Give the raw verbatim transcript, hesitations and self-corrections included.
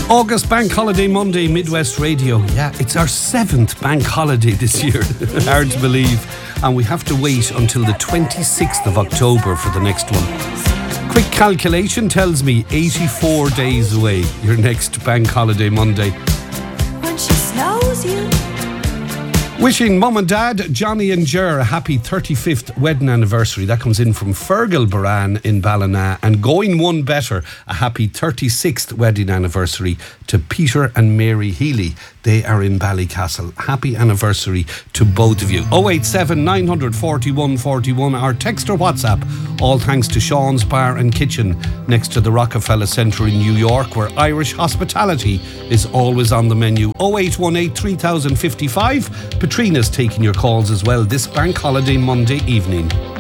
August Bank Holiday Monday, Midwest Radio. Yeah, it's our seventh bank holiday this year. Hard to believe. And we have to wait until the twenty-sixth of October for the next one. Quick calculation tells me eighty-four days away, your next Bank Holiday Monday. When she snows you. Wishing Mum and Dad, Johnny and Ger, a happy thirty-fifth wedding anniversary. That comes in from Fergal Baran in Ballina. And going one better, a happy thirty-sixth wedding anniversary to Peter and Mary Healy. They are in Ballycastle. Happy anniversary to both of you. oh eight seven, nine four one, four one. Our text or WhatsApp. All thanks to Sean's Bar and Kitchen next to the Rockefeller Centre in New York, where Irish hospitality is always on the menu. oh eight one eight, three thousand fifty-five. Katrina's taking your calls as well this Bank Holiday Monday evening.